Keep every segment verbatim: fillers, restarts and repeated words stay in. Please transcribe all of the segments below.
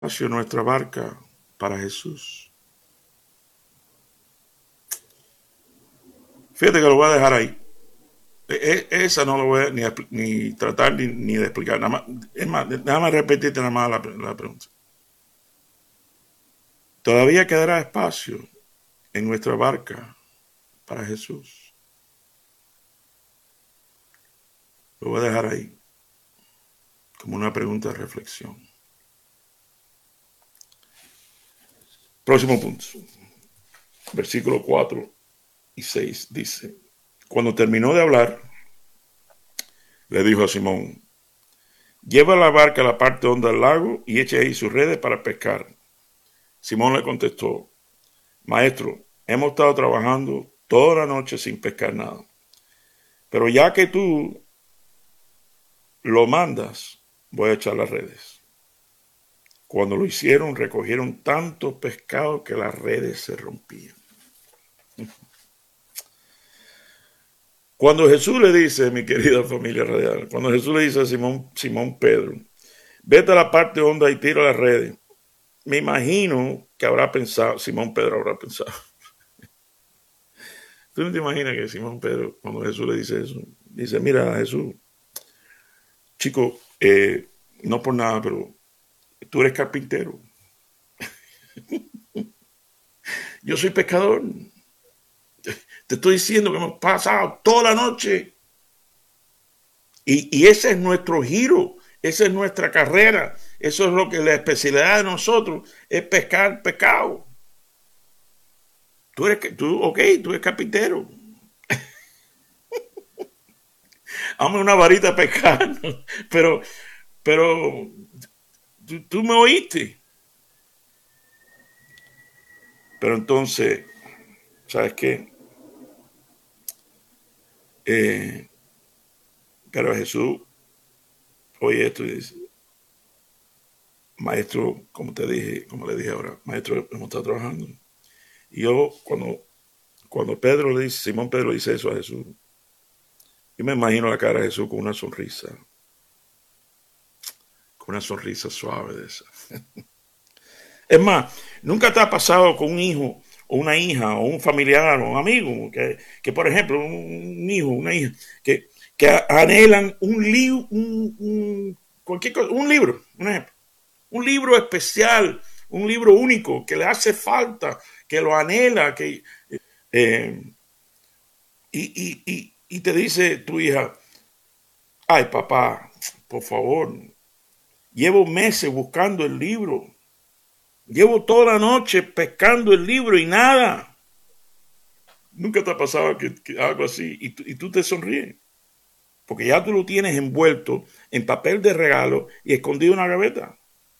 espacio en nuestra barca para Jesús. Fíjate que lo voy a dejar ahí. E- e- esa no lo voy a ni, a- ni tratar ni, ni de explicar. Nada más, es más, déjame repetirte nada más la, la pregunta. ¿Todavía quedará espacio en nuestra barca para Jesús? Lo voy a dejar ahí como una pregunta de reflexión. Próximo punto. Versículo cuatro y seis dice: Cuando terminó de hablar, le dijo a Simón: lleva la barca a la parte honda del lago y eche ahí sus redes para pescar. Simón le contestó: Maestro, hemos estado trabajando toda la noche sin pescar nada. Pero ya que tú lo mandas, voy a echar las redes. Cuando lo hicieron, recogieron tantos pescados que las redes se rompían. Cuando Jesús le dice, mi querida familia radial, cuando Jesús le dice a Simón, Simón Pedro, vete a la parte honda y tira las redes, me imagino que habrá pensado, Simón Pedro habrá pensado. ¿Tú no te imaginas que Simón Pedro, cuando Jesús le dice eso, dice: mira, Jesús, chico, eh, no por nada, pero tú eres carpintero. Yo soy pescador. Te estoy diciendo que hemos pasado toda la noche. Y, y ese es nuestro giro. Esa es nuestra carrera. Eso es lo que la especialidad de nosotros es pescar pescado. Tú eres, tú, ok, tú eres carpintero. Hazme una varita a pescar. Pero, pero, tú, tú me oíste. Pero entonces, ¿sabes qué? Eh, pero Jesús oye esto y dice: maestro, como te dije, como le dije ahora, maestro, hemos estado trabajando. Y yo, cuando, cuando Pedro le dice, Simón Pedro dice eso a Jesús, yo me imagino la cara de Jesús con una sonrisa, con una sonrisa suave de esa. Es más, nunca te ha pasado con un hijo o una hija o un familiar o un amigo que, que por ejemplo, un hijo, una hija, que, que anhelan un libro, un, un, cualquier cosa, un libro, un ejemplo, un libro especial, un libro único que le hace falta, que lo anhela, que eh, y, y, y, y te dice tu hija: ay, papá, por favor, llevo meses buscando el libro, llevo toda la noche pescando el libro y nada. Nunca te ha pasado que, que algo así y, y tú te sonríes, porque ya tú lo tienes envuelto en papel de regalo y escondido en una gaveta.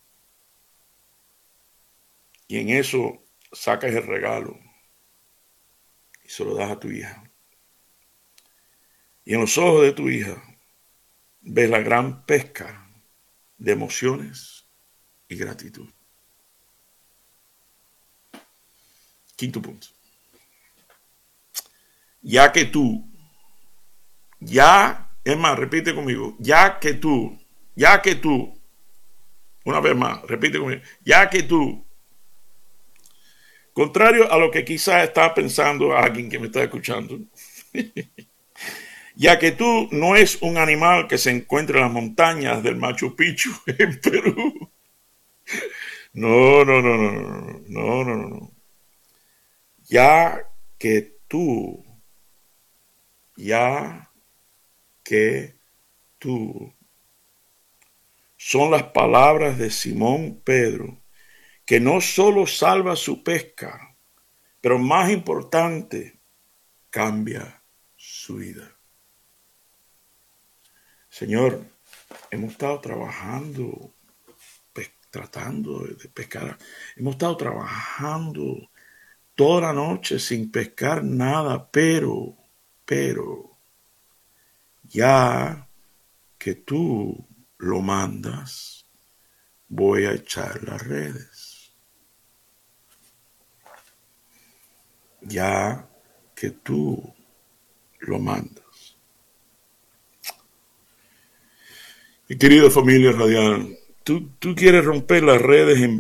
Y en eso sacas el regalo y se lo das a tu hija. Y en los ojos de tu hija ves la gran pesca de emociones y gratitud. Quinto punto. Ya que tú, ya, es más, repite conmigo, ya que tú, ya que tú, una vez más, repite conmigo, ya que tú, contrario a lo que quizás está pensando alguien que me está escuchando, ya que tú no es un animal que se encuentra en las montañas del Machu Picchu en Perú. No, no, no, no, no, no, no, no. Ya que tú, ya que tú, son las palabras de Simón Pedro, que no solo salva su pesca, pero más importante, cambia su vida. Señor, hemos estado trabajando, pe- tratando de pescar, hemos estado trabajando toda la noche sin pescar nada, pero, pero, ya que tú lo mandas, voy a echar las redes. Ya que tú lo mandas. Mi querida familia radial, tú, tú quieres romper las redes en